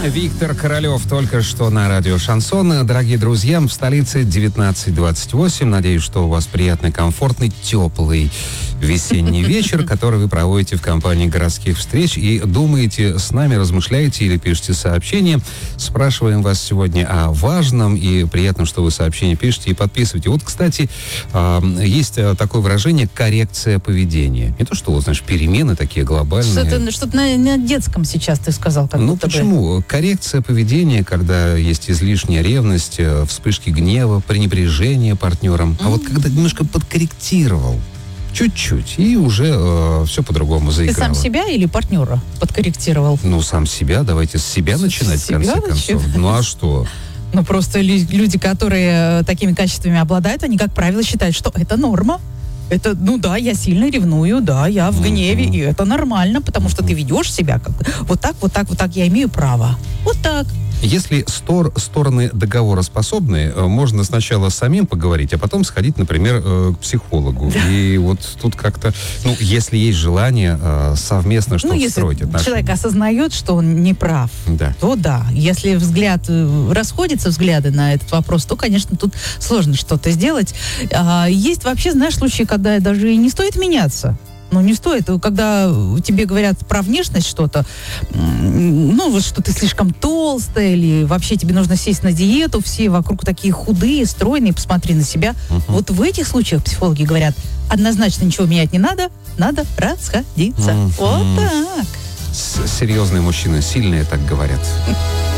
Виктор Королев только что на радио «Шансон». Дорогие друзья, в столице 19:28. Надеюсь, что у вас приятный, комфортный, теплый весенний вечер, который вы проводите в компании городских встреч и думаете с нами, размышляете или пишете сообщения. Спрашиваем вас сегодня о важном и приятном, что вы сообщения пишете и подписываете. Вот, кстати, есть такое выражение «коррекция поведения». Не то, что, знаешь, перемены такие глобальные. Что-то на детском сейчас ты сказал. Как Ну будто почему? бы. Коррекция поведения, когда есть излишняя ревность, вспышки гнева, пренебрежение партнером. А вот когда немножко подкорректировал, чуть-чуть, и уже все по-другому Ты заиграло. сам себя или партнера подкорректировал? Ну, сам себя. Давайте с себя начинать, в конце концов. Ну, а что? Ну, просто люди, которые такими качествами обладают, они, как правило, считают, что это норма. Это, ну да, я сильно ревную, да, я в гневе, и это нормально, потому что ты ведешь себя как вот так, я имею право. Вот так. Если стороны договороспособны, можно сначала самим поговорить, а потом сходить, например, к психологу. Да. И вот тут как-то, если есть желание совместно что-то строить. Если человек осознает, что он не прав, то да. Если расходятся взгляды на этот вопрос, то, конечно, тут сложно что-то сделать. Есть вообще, знаешь, случаи, когда даже и не стоит меняться. Не стоит. Когда тебе говорят про внешность что-то, что ты слишком толстая, или вообще тебе нужно сесть на диету, все вокруг такие худые, стройные, посмотри на себя. Вот в этих случаях психологи говорят, однозначно ничего менять не надо расходиться. Вот так. Серьезные мужчины, сильные так говорят.